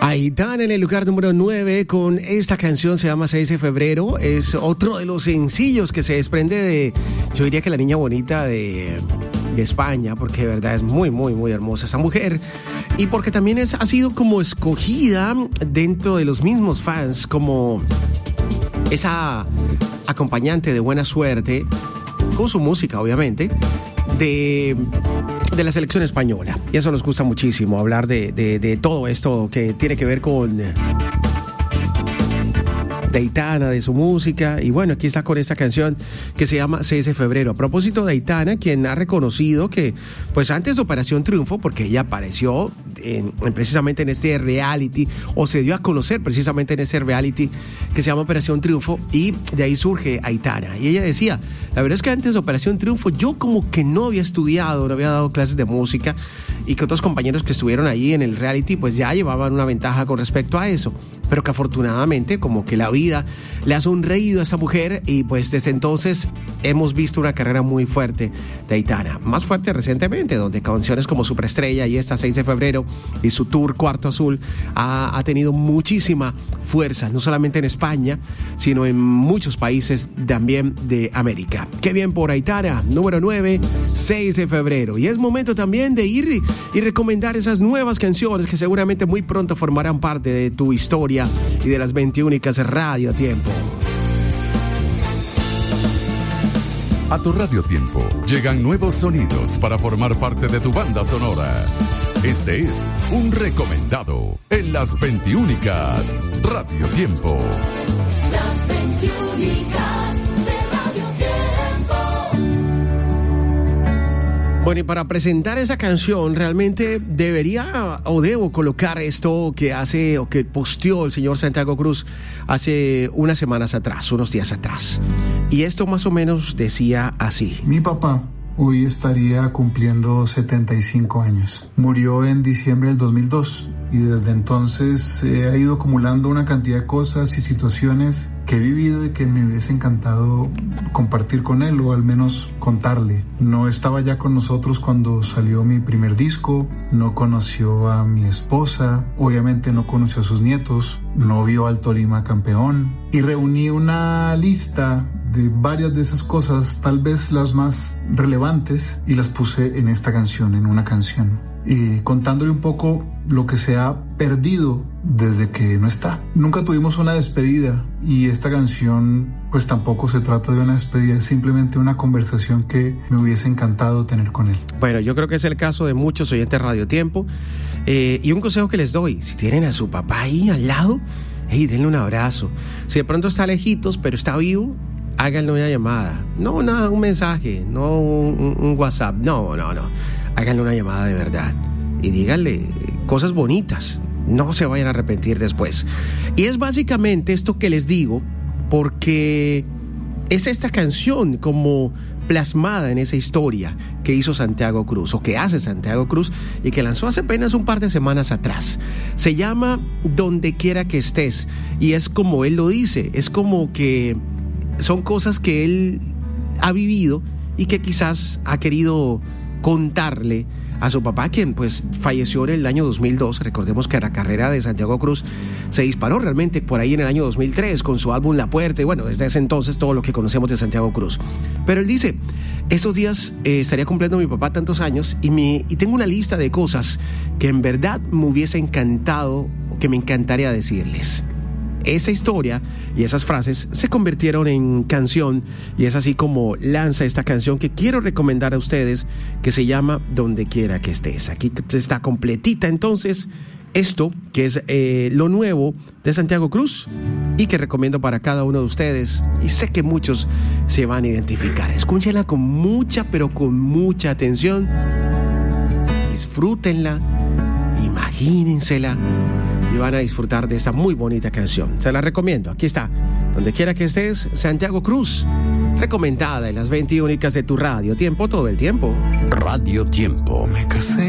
Aitana en el lugar número 9 con esta canción, se llama 6 de febrero. Es otro de los sencillos que se desprende de, yo diría que la niña bonita de España, porque de verdad es muy, muy, muy hermosa esa mujer. Y porque también ha sido como escogida dentro de los mismos fans como esa acompañante de buena suerte, con su música obviamente, de la selección española. Y eso nos gusta muchísimo, hablar de todo esto que tiene que ver con de Aitana, de su música. Y bueno, aquí está con esta canción que se llama 6 de febrero. A propósito de Aitana, quien ha reconocido que pues antes de Operación Triunfo, porque ella apareció precisamente en este reality, o se dio a conocer precisamente en ese reality que se llama Operación Triunfo, y de ahí surge Aitana. Y ella decía, la verdad es que antes de Operación Triunfo yo como que no había estudiado, no había dado clases de música, y que otros compañeros que estuvieron ahí en el reality pues ya llevaban una ventaja con respecto a eso, pero que afortunadamente como que la vida le ha sonreído a esa mujer, y pues desde entonces hemos visto una carrera muy fuerte de Aitana, más fuerte recientemente, donde canciones como Superestrella y esta 6 de febrero y su tour Cuarto Azul ha tenido muchísima fuerza, no solamente en España, sino en muchos países también de América. Qué bien por Aitana, número 9, 6 de febrero. Y es momento también de ir y recomendar esas nuevas canciones que seguramente muy pronto formarán parte de tu historia y de las 21 Radio Tiempo. A tu Radio Tiempo llegan nuevos sonidos para formar parte de tu banda sonora. Este es un recomendado en las 21 Radio Tiempo. Las 21 de Radio Tiempo. Bueno, y para presentar esa canción realmente debería o debo colocar esto que hace o que posteó el señor Santiago Cruz hace unas semanas atrás, unos días atrás. Y esto más o menos decía así. Mi papá hoy estaría cumpliendo 75 años. Murió en diciembre del 2002 y desde entonces ha ido acumulando una cantidad de cosas y situaciones que he vivido y que me hubiese encantado compartir con él, o al menos contarle. No estaba ya con nosotros cuando salió mi primer disco, no conoció a mi esposa, obviamente no conoció a sus nietos, no vio al Tolima campeón, y reuní una lista de varias de esas cosas, tal vez las más relevantes, y las puse en esta canción, en una canción, y contándole un poco lo que se ha perdido desde que no está. Nunca tuvimos una despedida, y esta canción pues tampoco se trata de una despedida, es simplemente una conversación que me hubiese encantado tener con él. Bueno, yo creo que es el caso de muchos oyentes de Radio Tiempo, y un consejo que les doy: si tienen a su papá ahí al lado, denle un abrazo. Si de pronto está lejitos pero está vivo, háganle una llamada, no un mensaje, no un WhatsApp, no, háganle una llamada de verdad y díganle cosas bonitas, no se vayan a arrepentir después. Y es básicamente esto que les digo, porque es esta canción como plasmada en esa historia que hizo Santiago Cruz, o que hace Santiago Cruz, y que lanzó hace apenas un par de semanas atrás. Se llama Donde Quiera que Estés, y es como él lo dice, es como que son cosas que él ha vivido y que quizás ha querido contarle a su papá, quien pues falleció en el año 2002. Recordemos que la carrera de Santiago Cruz se disparó realmente por ahí en el año 2003 con su álbum La Puerta, y bueno, desde ese entonces todo lo que conocemos de Santiago Cruz. Pero él dice, esos días estaría cumpliendo mi papá tantos años y tengo una lista de cosas que en verdad me hubiese encantado, o que me encantaría decirles. Esa historia y esas frases se convirtieron en canción, y es así como lanza esta canción que quiero recomendar a ustedes, que se llama Donde Quiera que Estés. Aquí está completita entonces esto, que es lo nuevo de Santiago Cruz, y que recomiendo para cada uno de ustedes, y sé que muchos se van a identificar. Escúchenla con mucha, pero con mucha atención, disfrútenla, imagínensela, y van a disfrutar de esta muy bonita canción. Se la recomiendo. Aquí está, Donde Quiera que Estés, Santiago Cruz, recomendada en las 21 de tu Radio Tiempo, todo el tiempo. Radio Tiempo. Me casé